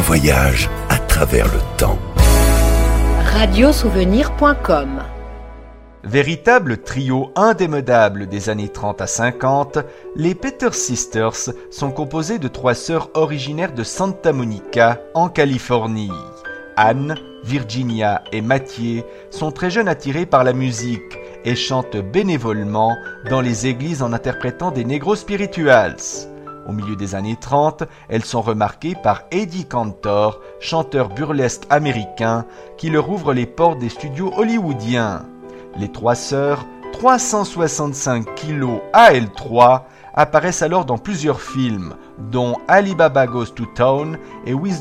voyage à travers le temps. Radiosouvenir.com. Véritable trio indémodable des années 30 à 50, les Peter Sisters sont composés de 3 sœurs originaires de Santa Monica, en Californie. Anne, Virginia et Mathieu sont très jeunes attirés par la musique et chantent bénévolement dans les églises en interprétant des negro spirituals. Au milieu des années 30, elles sont remarquées par Eddie Cantor, chanteur burlesque américain, qui leur ouvre les portes des studios hollywoodiens. Les 3 sœurs, 365 kilos à elles 3, apparaissent alors dans plusieurs films, dont Alibaba Goes to Town et With